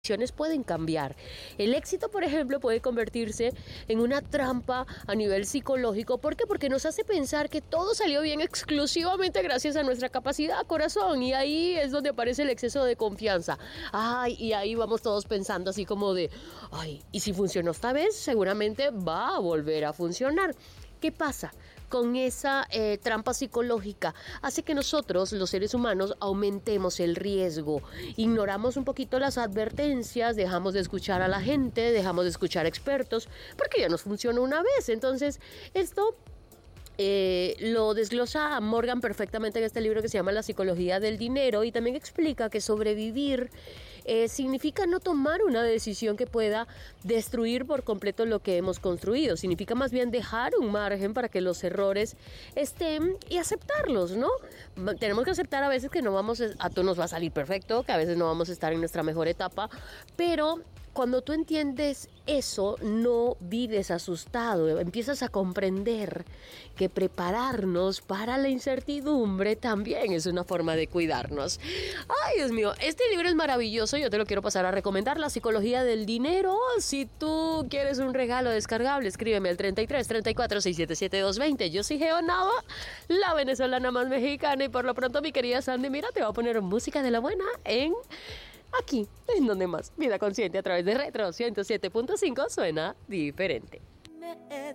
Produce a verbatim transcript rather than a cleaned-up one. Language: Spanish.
pueden cambiar. El éxito, por ejemplo, puede convertirse en una trampa a nivel psicológico. ¿Por qué? Porque nos hace pensar que todo salió bien exclusivamente gracias a nuestra capacidad, corazón, y ahí es donde aparece el exceso de confianza. Ay, y ahí vamos todos pensando así como de, ay, y si funcionó esta vez, seguramente va a volver a funcionar. ¿Qué pasa con esa eh, trampa psicológica? Hace que nosotros, los seres humanos, aumentemos el riesgo. Ignoramos un poquito las advertencias, dejamos de escuchar a la gente, dejamos de escuchar expertos, porque ya nos funciona una vez. Entonces, esto Eh, lo desglosa Morgan perfectamente en este libro que se llama La psicología del dinero, y también explica que sobrevivir eh, significa no tomar una decisión que pueda destruir por completo lo que hemos construido. Significa más bien dejar un margen para que los errores estén y aceptarlos, ¿no? Tenemos que aceptar a veces que no vamos a, a todo nos va a salir perfecto, que a veces no vamos a estar en nuestra mejor etapa, pero cuando tú entiendes eso, no vives asustado, empiezas a comprender que prepararnos para la incertidumbre también es una forma de cuidarnos. Ay, Dios mío, este libro es maravilloso, yo te lo quiero pasar a recomendar, La psicología del dinero. Si tú quieres un regalo descargable, escríbeme al treinta y tres, treinta y cuatro, seiscientos setenta y siete, doscientos veinte. Yo soy Geo Nava, la venezolana más mexicana, y por lo pronto, mi querida Sandy, mira, te voy a poner música de la buena en... aquí, en donde más Vida Consciente a través de Retro ciento siete punto cinco suena diferente.